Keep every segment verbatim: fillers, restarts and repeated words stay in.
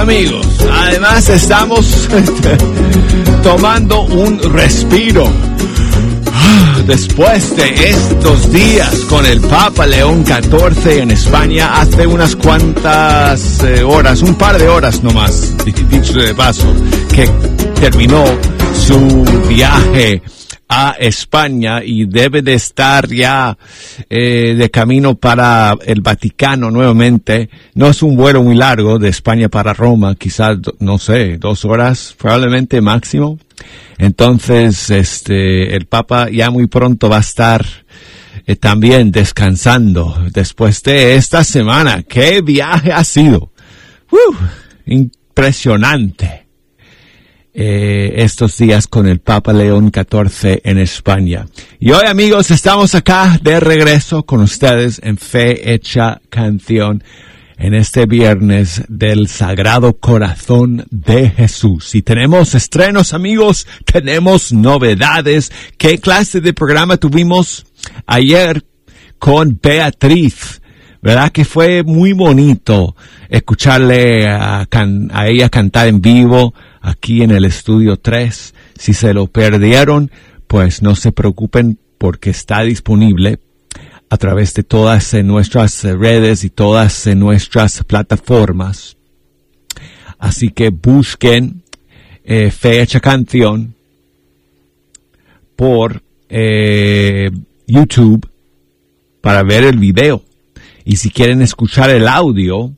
amigos. Además estamos tomando un respiro después de estos días con el Papa León catorce en España hace unas cuantas eh, horas, un par de horas nomás, dicho de paso, que terminó su viaje a España y debe de estar ya eh, de camino para el Vaticano nuevamente. No es un vuelo muy largo de España para Roma, quizás, no sé, dos horas probablemente máximo. Entonces, este, el Papa ya muy pronto va a estar eh, también descansando después de esta semana. ¡Qué viaje ha sido! ¡Uh! Impresionante. Eh, estos días con el Papa León catorce en España. Y hoy, amigos, estamos acá de regreso con ustedes en Fe Hecha Canción en este viernes del Sagrado Corazón de Jesús. Y tenemos estrenos, amigos, tenemos novedades. ¿Qué clase de programa tuvimos ayer con Beatriz? ¿Verdad que fue muy bonito escucharle a, can- a ella cantar en vivo aquí en el Estudio tres? Si se lo perdieron, pues no se preocupen porque está disponible a través de todas nuestras redes y todas nuestras plataformas. Así que busquen eh, Fe Hecha Canción por eh, YouTube para ver el video. Y si quieren escuchar el audio,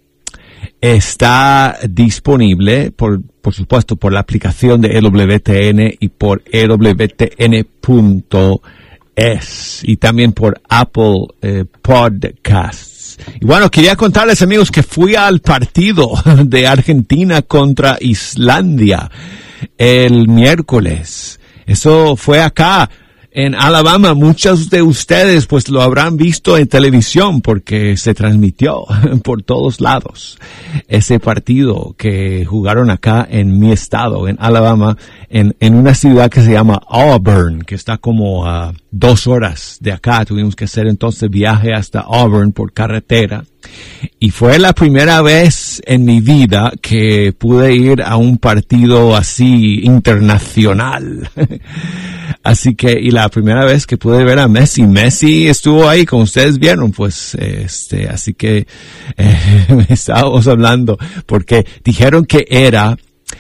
está disponible, por, por supuesto, por la aplicación de E W T N y por E W T N punto es y también por Apple eh, Podcasts. Y bueno, quería contarles, amigos, que fui al partido de Argentina contra Islandia el miércoles. Eso fue acá en Alabama. Muchos de ustedes pues lo habrán visto en televisión porque se transmitió por todos lados ese partido que jugaron acá en mi estado, en Alabama, en, en una ciudad que se llama Auburn, que está como a dos horas de acá. Tuvimos que hacer entonces viaje hasta Auburn por carretera. Y fue la primera vez en mi vida que pude ir a un partido así internacional. Así que, y la primera vez que pude ver a Messi. Messi estuvo ahí, como ustedes vieron, pues, este, así que, eh, estábamos hablando, porque dijeron que era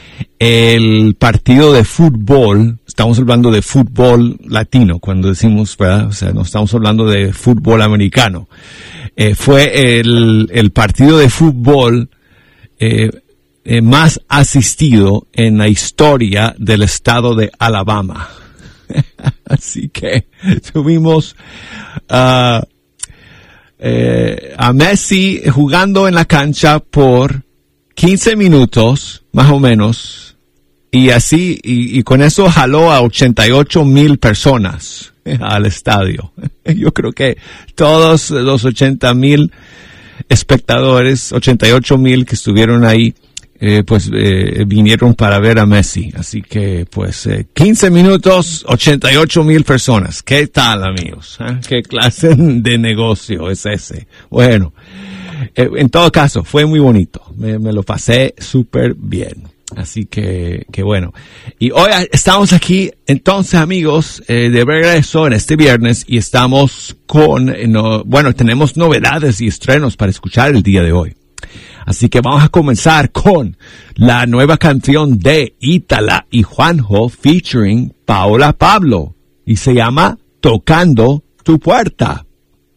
el partido de fútbol. Estamos hablando de fútbol latino, cuando decimos, ¿verdad? O sea, no estamos hablando de fútbol americano. Eh, fue el, el partido de fútbol, eh, eh, más asistido en la historia del estado de Alabama. Así que tuvimos uh, eh, a Messi jugando en la cancha por quince minutos, más o menos, y así, y, y con eso jaló a ochenta y ocho mil personas al estadio. Yo creo que todos los ochenta mil espectadores, ochenta y ocho mil que estuvieron ahí, Eh, pues eh, vinieron para ver a Messi. Así que pues eh, quince minutos, ochenta y ocho mil personas. ¿Qué tal, amigos? ¿Eh? ¿Qué clase de negocio es ese? Bueno, eh, en todo caso fue muy bonito, me, me lo pasé súper bien. Así que, que bueno. Y hoy estamos aquí, entonces, amigos, eh, de regreso en este viernes, y estamos con, eh, no, bueno, tenemos novedades y estrenos para escuchar el día de hoy. Así que vamos a comenzar con la nueva canción de Ítala y Juanjo featuring Paola Pablo, y se llama Tocando tu Puerta.